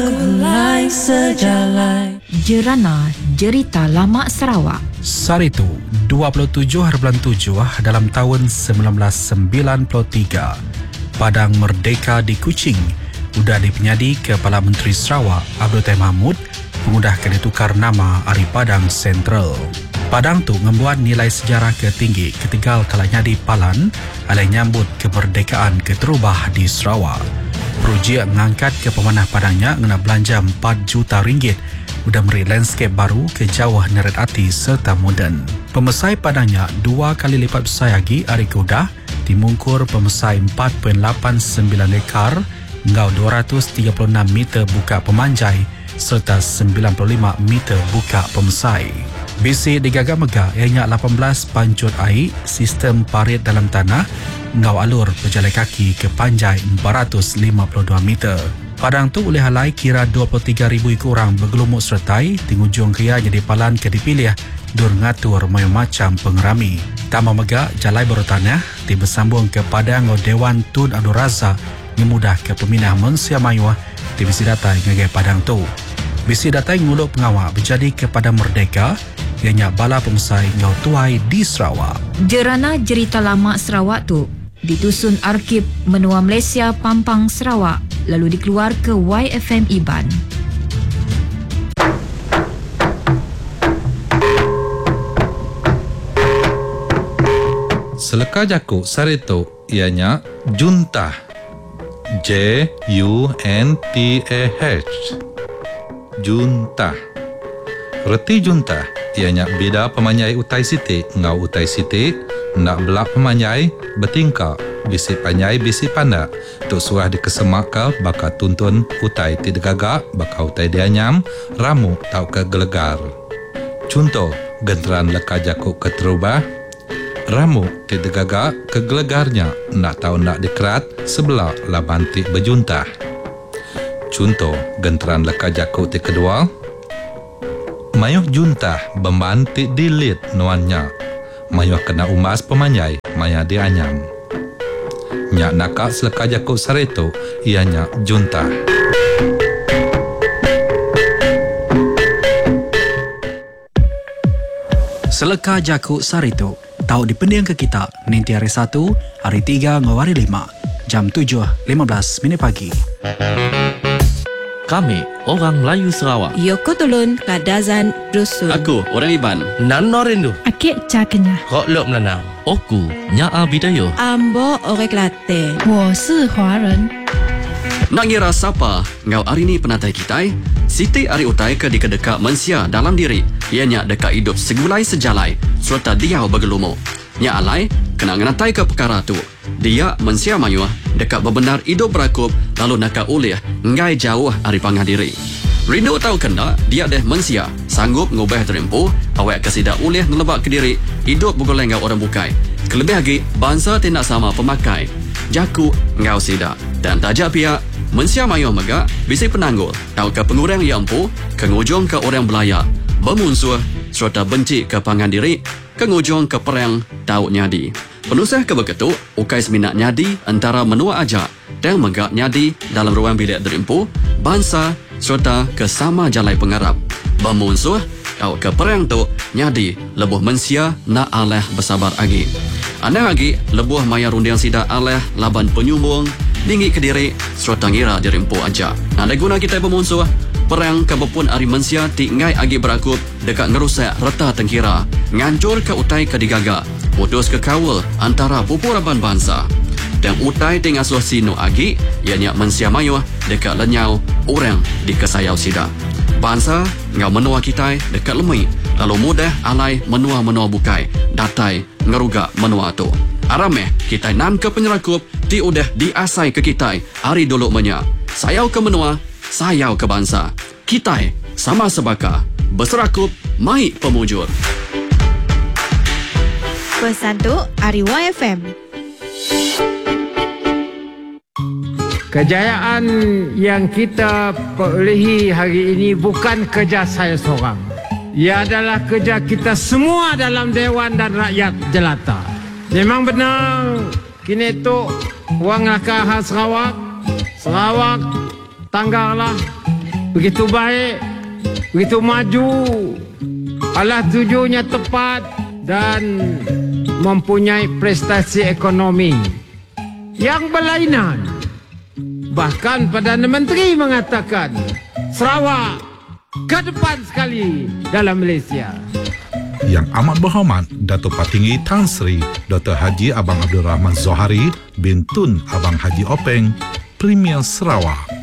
segulai sejalai. Jerana Jerita Lama Sarawak. Saritu 27/7 dalam tahun 1993. Padang Merdeka di Kuching sudah dipenyadi Kepala Menteri Sarawak Abdul Tahir Mahmud mengudahkan ditukar nama Ari Padang Sentral. Padang tu membuat nilai sejarah ketinggi ketigal kalanya di Palan alai nyambut kemerdekaan keterubah di Sarawak. Projek mengangkat ke pemanah Padangnya kena belanja 4 juta ringgit sudah memberi landscape baru ke jauh neret ati serta moden. Pemesai Padangnya 2 kali lipat besar lagi Ari Kudah dimungkur pemesai 4.89 ekar hingga 236 meter buka pemanjai serta 95 meter buka pemesai. BC digagak megah ianya 18 pancut air, sistem parit dalam tanah, ngau alur berjalan kaki ke panjai 452 meter. Padang tu oleh halai kira 23,000 ikut orang bergelumuk sertai tingujung kria jadi palan ke dipilih dur ngatur macam pengerami. Tama megah jalai berutanah di bersambung ke Padang Dewan Tun Abdul Razak memudah ke peminah Mensia Mayuah di bisi datai ngagai Padang tu. Bisi datai nguluk pengawal berjadi kepada Merdeka ianya bala pemesai ngau tuai di Sarawak. Jerana Jerita Lama Sarawak tu ditusun Arkib Menua Malaysia Pampang Sarawak lalu dikeluar ke YFM Iban. Seleka jakuk Saritu ianya Juntah. Juntah. Juntah. Reti juntah ianya beda pemanjai utai siti ngau utai siti nak belak pemanjai bertingkak bisi panjai bisi pandak tuk surah dikesemak ke bakal tuntun utai tidak gagak bakal utai dianyam ramu tau ke gelegar. Contoh genteran leka jakuk keterubah ramu tidak gagak ke gelegarnya nak tahu nak dikerat sebelah labantik berjuntah. Contoh genteran leka jakuk ti kedua mayuh juntah membantik dilit nuannya. Mayuh kena umas pemanjai, maya dianyam. Nyak nakak seleka jakuk Saritu, ianya juntah. Seleka jakuk Saritu tahu dipending ke kita ninti hari 1, hari 3 ngau hari 5, jam 7.15 minit pagi. Kami orang Melayu Sarawak. Yoko Tulun Kadazan Dusun. Aku orang Iban. Nano Rindu. Akik Cakenya. Kok Lok Melanau. Oku Nyaa Bidayo. Ambo Orek Latte. 我是华人。 Nak ngira siapa ngau hari ni penatai kita? Siti Ari Utai ke dekat Mensia dalam diri. Ianya dekat hidup segulai sejalai serta dia bergelumuk. Nya alai kena ngenatai ke perkara tu. Dia Mensia Mayuah dekat berbenar hidup berakup lalu nakak ulih ngai jauh Ari Pangah diri. Rindu tahu kena dia deh Mensia sanggup ngubah terempu awak kesidak ulih ngelebak ke diri hidup bergoleng ngau orang bukai. Kelebih lagi bangsa tidak sama pemakai. Jaku ngau sidak dan tajak pihak Mensia Mayuah megak bisi penanggul tahu ke pengurang yang empu kengujung ke orang belayak bermunsuh serta benci ke pangan diri kengujung ke perang tahu nyadi. Penusah ke begitu, ukai seminat nyadi antara menua ajak dan megak nyadi dalam ruang bilik derimpu, bangsa serta ke sama jalai pengarap. Bermunsuh, tahu ke perang tu nyadi lebuh Mensia nak aleh bersabar lagi. Anda lagi lebuh maya rundiang sidak aleh laban penyumbung, dinggi ke diri serta ngira derimpu ajak. Nah, ada guna kita bermunsuh, perang kebepun Ari Mensia tingai agi berakup dekat ngerusak reta tengkira, ngancur ke utai ke digagak. Putus ke kawal antara pupuraban bangsa. Dan utai tingasuh sino agi, ianya Mensia Mayuah dekat lenyau orang di kesayau sida. Bangsa ngau menua kita dekat lemui, lalu mudah alai menua-menua bukai, datai ngerugak menua tu. Arameh kita nan ke penyerakup, ti udah diasai ke kita, hari dulu menya. Sayau ke menua, sayau ke bangsa. Kita sama sebaka, berserakup, mai pemujur. Pesan tu Ari YFM. Kejayaan yang kita perolehi hari ini bukan kerja saya seorang. Ia adalah kerja kita semua dalam Dewan dan rakyat jelata. Memang benar kini tu wang akah Sarawak tanggarlah begitu baik, begitu maju, alah tujuannya tepat dan mempunyai prestasi ekonomi yang berlainan. Bahkan Perdana Menteri mengatakan Sarawak ke depan sekali dalam Malaysia. Yang amat berhormat Datuk Patinggi Tan Sri Dr. Haji Abang Abdul Rahman Zohari bin Tun Abang Haji Openg, Premier Sarawak.